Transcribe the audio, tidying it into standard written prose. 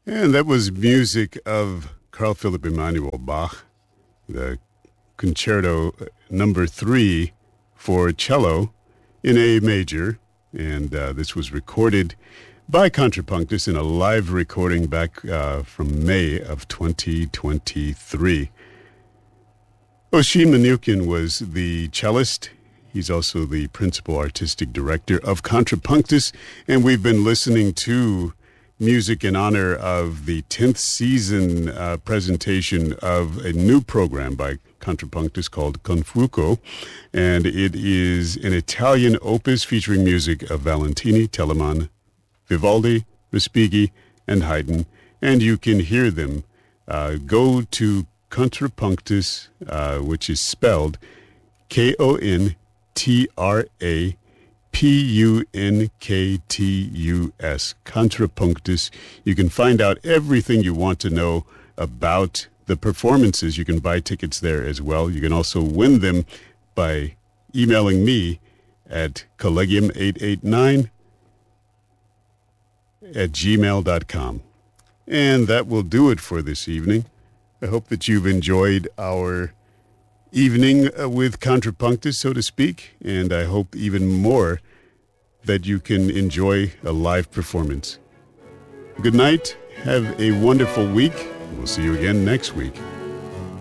And that was music of Carl Philipp Emanuel Bach, the Concerto number 3 for cello in A major. And this was recorded by Contrapunctus in a live recording back from May of 2023. Oisin Manoukian was the cellist. He's also the principal artistic director of Contrapunctus, and we've been listening to music in honor of the 10th season presentation of a new program by Contrapunctus called Confuco, and it is an Italian opus featuring music of Valentini, Telemann, Vivaldi, Respighi, and Haydn, and you can hear them. Go to Contrapunctus, which is spelled Kontrapuktus, Contrapunctus. You can find out everything you want to know about the performances. You can buy tickets there as well. You can also win them by emailing me at collegium889@gmail.com. And that will do it for this evening. I hope that you've enjoyed our evening with Contrapunctus, so to speak, and I hope even more that you can enjoy a live performance. Good night. Have a wonderful week. We'll see you again next week.